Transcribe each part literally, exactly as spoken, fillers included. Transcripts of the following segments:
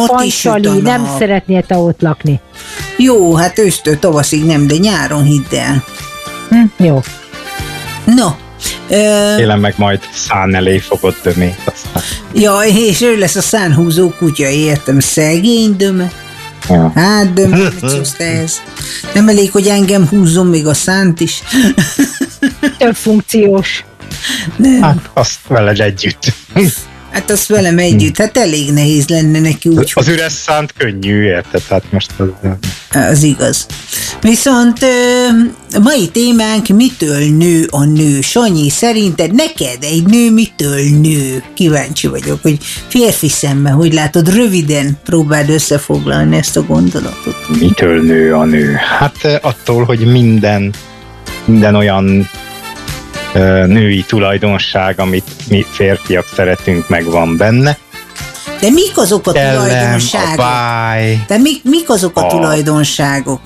ott is süt a nap. Nem szeretnél te ott lakni? Jó, hát ősztől tavaszig nem, de nyáron hidd el. Hm, jó. No. Élem meg majd szán elé fogod dömét. Aztán. Ja, és ő lesz a szánhúzó kutya, értem, szegény döme. Ja. Hát döme, mit szólsz te ez? Nem elég, hogy engem húzzon még a szánt is. Több funkciós. Nem. Hát azt veled együtt. Hát azt velem együtt, hát elég nehéz lenne neki úgy. Az üres szánt könnyű, érted? Hát most az... Az igaz. Viszont a mai témánk mitől nő a nő? Sanyi, szerinted neked egy nő mitől nő? Kíváncsi vagyok, hogy férfi szemmel, hogy látod, röviden próbáld összefoglalni ezt a gondolatot. Mitől nő a nő? Hát attól, hogy minden, minden olyan női tulajdonság, amit mi férfiak szeretünk, megvan benne. De mik azok a Kellem, tulajdonságok? A báj, De mik, mik azok a, a tulajdonságok?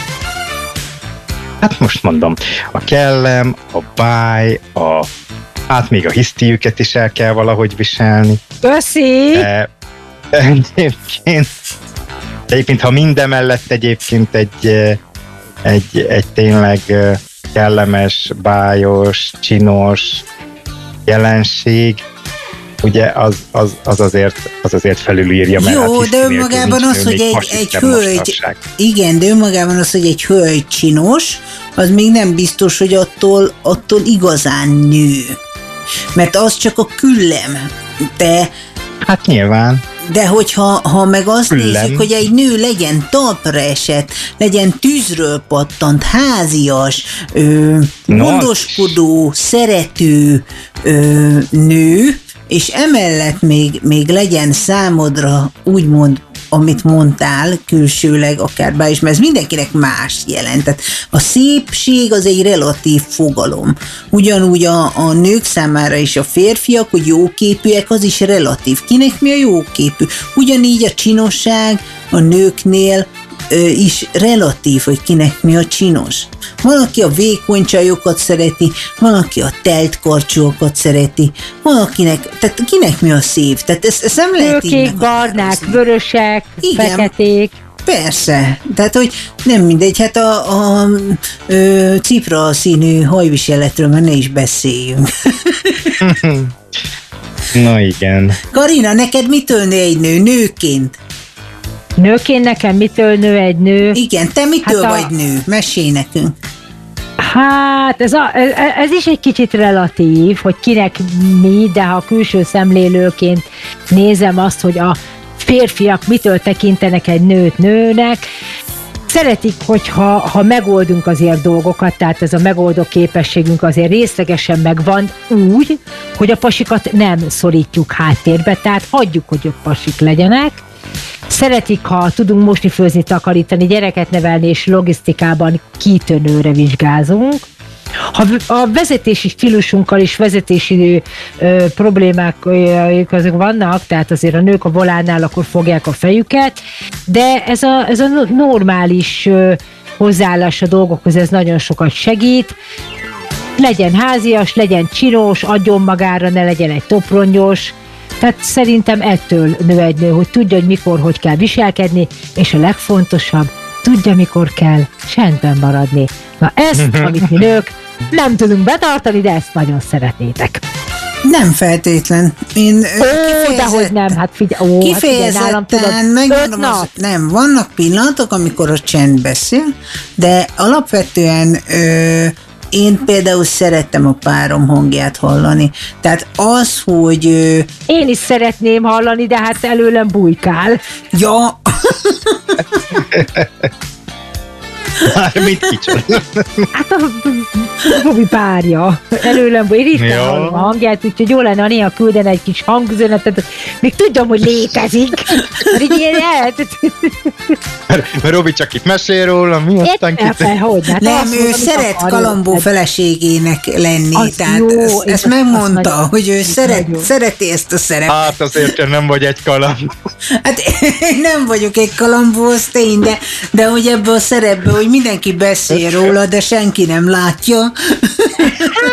Hát most mondom, a kellem, a báj, a, hát még a hisztiüket is el kell valahogy viselni. Köszi! De, de egyébként, egyébként, ha mindemellett egyébként egy, egy, egy tényleg kellemes, bájos, csinos jelenség, ugye az, az, az, azért, az azért felülírja, mert jó, hát de önmagában az, hogy egy, egy hölgy, igen, de önmagában az, hogy egy hölgy csinos, az még nem biztos, hogy attól, attól igazán nő. Mert az csak a küllem. De, hát nyilván. De hogyha ha meg azt Küllem. nézzük, hogy egy nő legyen talpra esett, legyen tűzről pattant, házias, ö, gondoskodó, szerető ö, nő, és emellett még, még legyen számodra úgymond, amit mondtál, külsőleg akár bár is, mert ez mindenkinek más jelent. Tehát a szépség az egy relatív fogalom. Ugyanúgy a, a nők számára is a férfiak, hogy jóképűek, az is relatív. Kinek mi a jóképű? Ugyanígy a csinosság a nőknél ö, is relatív, hogy kinek mi a csinos. Van, aki a vékony csajokat szereti, van, aki a telt karcsúakat szereti, van, akinek, tehát kinek mi a szép? Tehát ezt, ezt nem lehet így Kék, barnák, vörösek, igen, feketék. Persze, tehát hogy nem mindegy, hát a, a, a cipra színű hajviseletről már ne is beszéljünk. Na igen. Karina, neked mitől nő egy nő nőként? Nőként nekem mitől nő egy nő? Igen, te mitől hát a... vagy nő? Mesélj nekünk. Hát ez, a, ez is egy kicsit relatív, hogy kinek mi, de ha külső szemlélőként nézem azt, hogy a férfiak mitől tekintenek egy nőt nőnek, szeretik, hogyha ha megoldunk azért dolgokat, tehát ez a megoldó képességünk azért részlegesen megvan úgy, hogy a pasikat nem szorítjuk háttérbe, tehát hagyjuk, hogy ők pasik legyenek. Szeretik, ha tudunk mosni, főzni, takarítani, gyereket nevelni, és logisztikában kitűnőre vizsgázunk. Ha a vezetési stílusunkkal is vezetési ö, problémák ö, azok vannak, tehát azért a nők a volánnál akkor fogják a fejüket, de ez a, ez a normális ö, hozzáállás a dolgokhoz, ez nagyon sokat segít. Legyen házias, legyen csinos, adjon magára, ne legyen egy toprongyos. Tehát szerintem ettől nő egy nő, hogy tudja, hogy mikor, hogy kell viselkedni, és a legfontosabb, tudja, mikor kell csendben maradni. Na ezt, amit mi nők nem tudunk betartani, de ezt nagyon szeretnétek. Nem feltétlen. Én ó, dehogy nem, hát figyelj, ó, kifejezetten, hát figyelj, megmondom, az, nem, vannak pillanatok, amikor a csend beszél, de alapvetően ö, én például szerettem a párom hangját hallani. Tehát az, hogy... Ö, én is szeretném hallani, de hát előlem bujkál. Ja... Mit kicsoda? Hát a Robi párja. Előlem, én ritkán hallom a hangját, úgyhogy jó lenne, ha néha küldene egy kis hangüzenetet, még tudjam, hogy létezik. Mert így ilyen lehet. Mert Robi csak itt mesél róla, mi aztán kit... Hát nem, ő szeret Kalambó feleségének lenni, az tehát jó, ezt, ezt megmondta, nagyon, hogy ő szeret, szereti ezt a szerepet. Hát azért te nem vagy egy Kalambó. Hát én nem vagyok egy Kalambó, az tény, de, de hogy ebből a szerepből, hogy mindenki beszél róla, de senki nem látja. Hát,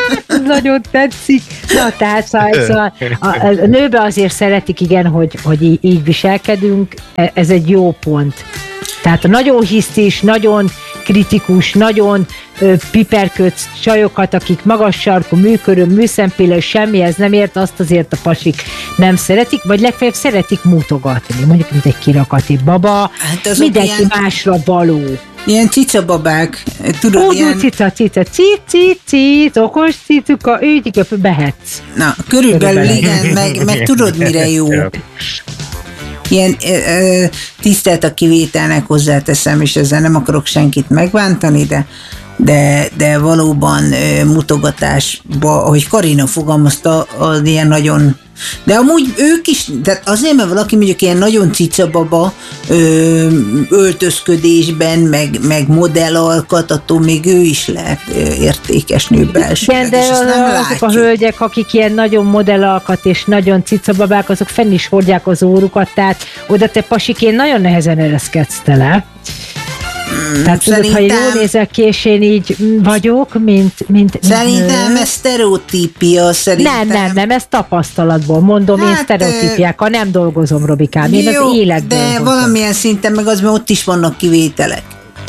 nagyon tetszik. Na, tehát szóval a, a nőbe azért szeretik, igen, hogy, hogy így, így viselkedünk, ez egy jó pont. Tehát a nagyon hisztis, nagyon kritikus, nagyon ö, piperköc csajokat, akik magas sarkú, műköröm, műszempillő, semmihez nem ért, azt azért a pasik nem szeretik, vagy legfeljebb szeretik mutogatni, mondjuk mint egy kirakati baba, hát mindenki ilyen... másra való. Ilyen cicababák, tudod, Ó, ilyen... cica, cica, cici, cic, okos cicuka, így behetsz. Na, körülbelül igen, meg, meg tudod, mire jó. Ilyen ö, tisztelt a kivételnek hozzáteszem, és ezzel nem akarok senkit megbántani, de, de, de valóban ö, mutogatásba, ahogy Karina fogalmazta, az ilyen nagyon... De amúgy ők is, tehát azért, mert valaki mondjuk ilyen nagyon cicababa ö, öltözködésben, meg, meg modellalkat, attól még ő is lehet ö, értékes nő belsőleg. Igen, de és azt nem azok látjuk. a hölgyek, akik ilyen nagyon modellalkat és nagyon cicababák, azok fenn is hordják az órukat, tehát oda te pasikén nagyon nehezen ereszkedsz tele. Hmm, Tehát tudod, ha jól nézek ki, és én így vagyok, mint, mint Szerintem nő. Ez sztereotípia, szerintem. Nem, nem, nem, ez tapasztalatból mondom, hát, én sztereotípiákkal nem dolgozom, Robikám, én jó, az életből de dolgozom. Valamilyen szinten meg az, mert ott is vannak kivételek.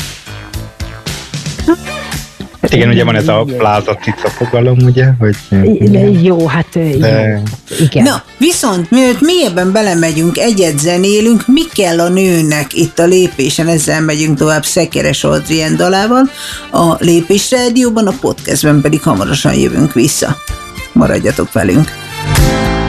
Igen, ugye van ez a pláza cica fogalom, ugye? Hogy, jó, hát de... igen. Na, viszont mielőtt mélyebben belemegyünk, egyet zenélünk, mi kell a nőnek itt a Lépésen, ezzel megyünk tovább Szekeres Adrien dalával, a Lépés Rádióban, a podcastben pedig hamarosan jövünk vissza. Maradjatok velünk!